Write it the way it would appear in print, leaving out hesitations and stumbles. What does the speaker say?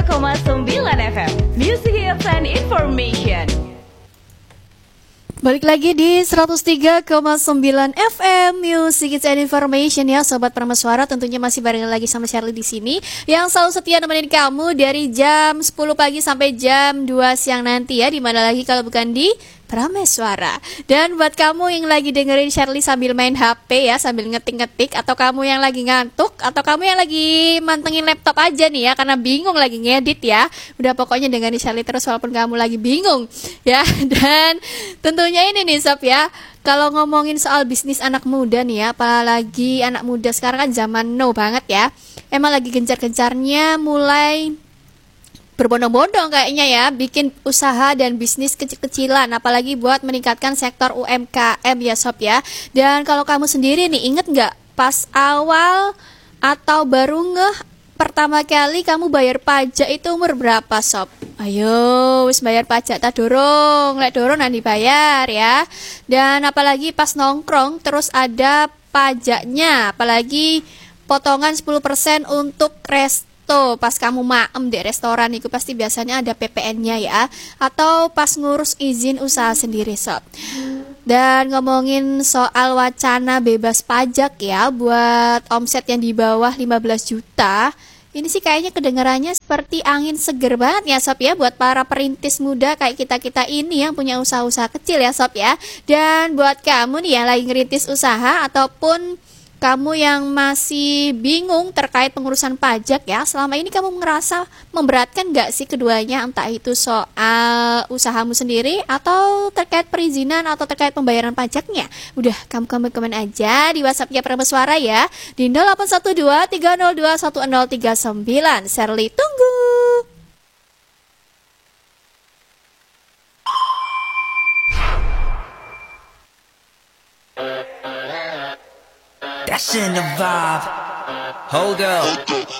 FM Music Hits and Information. Balik lagi di 103,9 FM Music Hits and Information ya Sobat Prameswara. Tentunya masih barengan lagi sama Shirley di sini yang selalu setia nemenin kamu dari jam 10 pagi sampai jam 2 siang nanti ya. Dimana lagi kalau bukan di Prameswara. Dan buat kamu yang lagi dengerin Shirley sambil main HP ya, sambil ngetik-ngetik, atau kamu yang lagi ngantuk, atau kamu yang lagi mantengin laptop aja nih ya karena bingung lagi ngedit ya, udah pokoknya dengerin Shirley terus walaupun kamu lagi bingung ya. Dan tentunya ini nih Sob ya, kalau ngomongin soal bisnis anak muda nih ya, apalagi anak muda sekarang kan zaman now banget ya, emang lagi gencar-gencarnya mulai berbondong-bondong kayaknya ya, bikin usaha dan bisnis kecil-kecilan, apalagi buat meningkatkan sektor UMKM ya Sob ya. Dan kalau kamu sendiri nih, inget nggak pas awal atau baru pertama kali kamu bayar pajak itu umur berapa Sob? Ayo, wis bayar pajak tak dorong, lek dorong nanti bayar ya. Dan apalagi pas nongkrong terus ada pajaknya, apalagi potongan 10% untuk pas kamu maem di restoran itu pasti biasanya ada PPN-nya ya, atau pas ngurus izin usaha sendiri Sob. Dan ngomongin soal wacana bebas pajak ya buat omset yang di bawah 15 juta, ini sih kayaknya kedengarannya seperti angin seger banget ya Sob ya, buat para perintis muda kayak kita-kita ini yang punya usaha-usaha kecil ya Sob ya. Dan buat kamu nih yang lagi ngerintis usaha ataupun kamu yang masih bingung terkait pengurusan pajak ya, selama ini kamu ngerasa memberatkan gak sih keduanya, entah itu soal usahamu sendiri atau terkait perizinan atau terkait pembayaran pajaknya? Udah, kamu komen aja di WhatsApp-nya Prameswara ya, di 0812 302 1039. Shirley tunggu. That's in the vibe. Hold up.